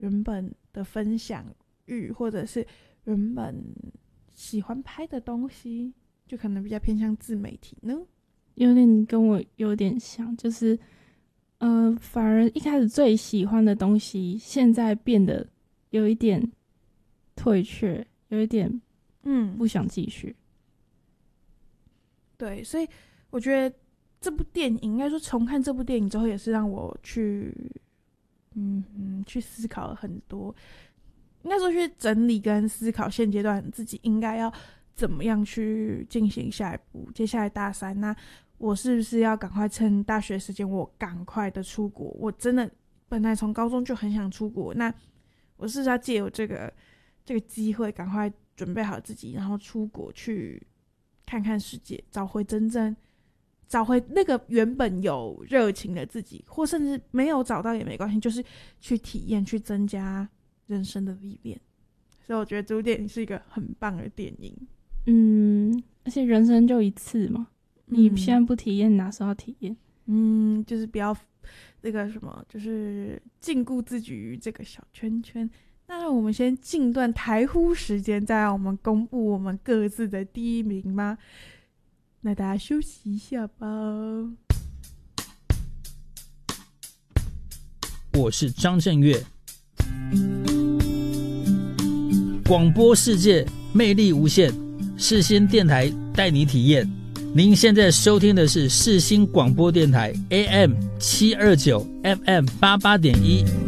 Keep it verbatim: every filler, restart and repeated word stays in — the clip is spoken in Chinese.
原本的分享欲，或者是原本喜欢拍的东西，就可能比较偏向自媒体呢？ 有点跟我有点像，就是呃，反而一开始最喜欢的东西，现在变得有一点退却，有一点嗯不想继续。 对，所以我觉得这部电影，应该说重看这部电影之后，也是让我去嗯嗯去思考了很多，应该说去整理跟思考现阶段自己应该要怎么样去进行下一步。接下来大三，那我是不是要赶快趁大学时间，我赶快的出国？我真的本来从高中就很想出国，那我是不是要借由这个这个机会，赶快准备好自己，然后出国去看看世界，找回真正找回那个原本有热情的自己，或甚至没有找到也没关系，就是去体验，去增加人生的历练。所以我觉得这部电影是一个很棒的电影。 嗯，而且人生就一次嘛，你现在不体验，哪时候体验？ 嗯，就是不要那个什么，就是禁锢自己于这个小圈圈。那我们先进段台呼时间，再让我们公布我们各自的第一名吗？那大家休息一下吧。 我是张震岳，广播世界魅力无限，世新电台带你体验。您现在收听的是世新广播电台 A M 七二九 F M 八八点一。